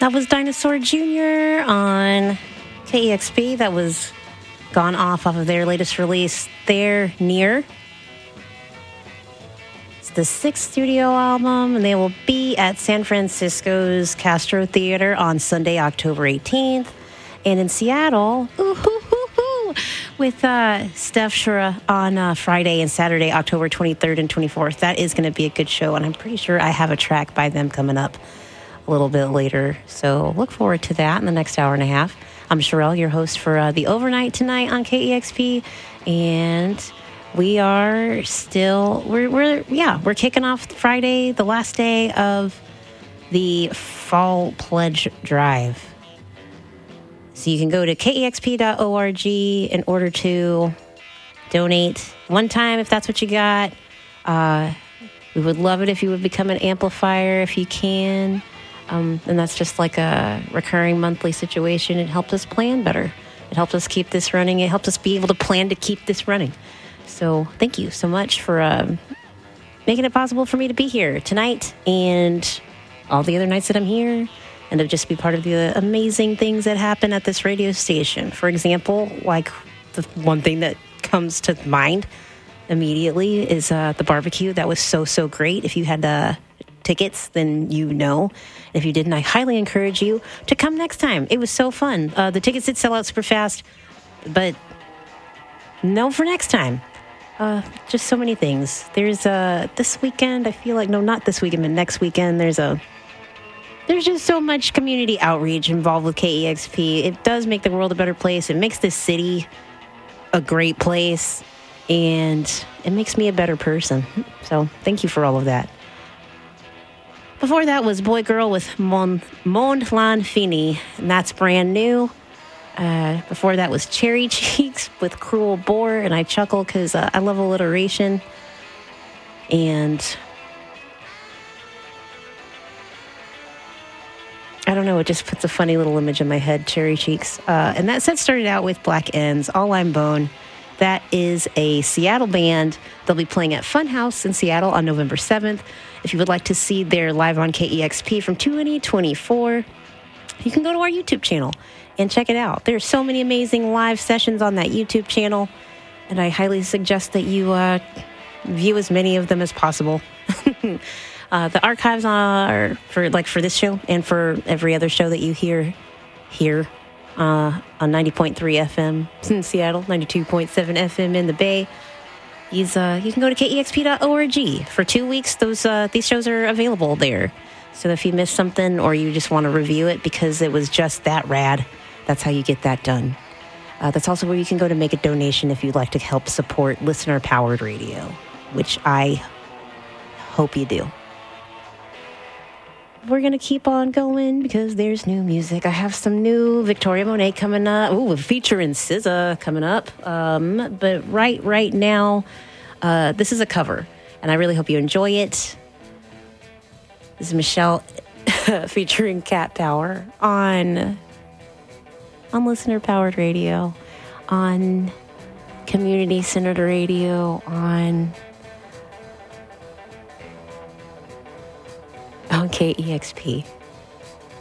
That was Dinosaur Jr. on KEXP. That was gone off of their latest release, They're Near. It's the 6th studio album, and they will be at San Francisco's Castro Theater on Sunday, October 18th. And in Seattle, with Steph Shura on Friday and Saturday, October 23rd and 24th. That is going to be a good show, and I'm pretty sure I have a track by them coming up a little bit later. So look forward to that in the next hour and a half. I'm Sherelle, your host for the overnight tonight on KEXP, and we are still we're kicking off Friday, the last day of the Fall Pledge Drive. So you can go to kexp.org in order to donate one time if that's what you got. We would love it if you would become an amplifier if you can. And that's just like a recurring monthly situation. It helps us plan better. It helps us keep this running. It helps us be able to plan to keep this running. So thank you so much for making it possible for me to be here tonight and all the other nights that I'm here, and to just be part of the amazing things that happen at this radio station. For example, like the one thing that comes to mind immediately is the barbecue. That was so great. If you had tickets, then you know. If you didn't, I highly encourage you to come next time. It was so fun. The tickets did sell out super fast, but no for next time. Just so many things. There's this weekend, I feel like, no, not this weekend, but next weekend, there's just so much community outreach involved with KEXP. It does make the world a better place. It makes this city a great place, and it makes me a better person. So thank you for all of that. Before that was Boy Girl with Monde L'Infini, and that's brand new. Before that was Cherry Cheeks with Cruel Boar, and I chuckle because I love alliteration. And I don't know, it just puts a funny little image in my head, Cherry Cheeks. And that set started out with Black Ends, All I'm Bone. That is a Seattle band. They'll be playing at Funhouse in Seattle on November 7th. If you would like to see their live on KEXP from 2024, you can go to our YouTube channel and check it out. There are so many amazing live sessions on that YouTube channel, and I highly suggest that you view as many of them as possible. The archives are for this show and for every other show that you hear here on 90.3 FM in Seattle, 92.7 FM in the Bay. You can go to kexp.org. For 2 weeks, these shows are available there. So if you missed something or you just want to review it because it was just that rad, that's how you get that done. That's also where you can go to make a donation if you'd like to help support listener-powered radio, which I hope you do. We're going to keep on going because there's new music. I have some new Victoria Monet coming up. Ooh, featuring SZA coming up. But right now, this is a cover, and I really hope you enjoy it. This is Michelle featuring Cat Power on listener-powered radio, on community-centered radio, on KEXP.